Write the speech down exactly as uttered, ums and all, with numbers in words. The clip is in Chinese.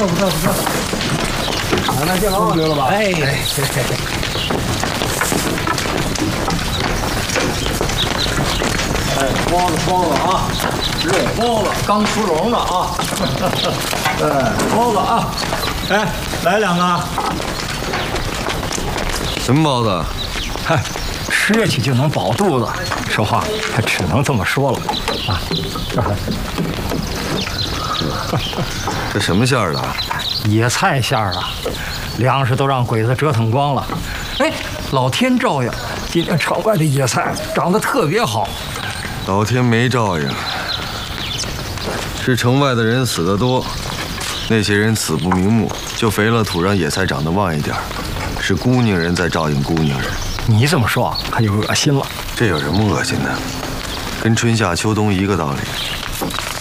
错不错不错。来来，见了，对了吧？哎，哎，包子包子啊，热包子刚出笼的啊。哎，包子啊，哎，来两个。 什么包子？ 嗨，吃下去就能饱肚子。说话，只能这么说了啊。 这什么馅儿的？ 野菜馅儿的，粮食都让鬼子折腾光了。哎，老天照应，今天场外的野菜长得特别好。 老天没照应，是城外的人死得多，那些人死不瞑目，就肥了土，让野菜长得旺一点。是姑娘人在照应姑娘人。 你这么说可就恶心了。 这有什么恶心的？跟春夏秋冬一个道理。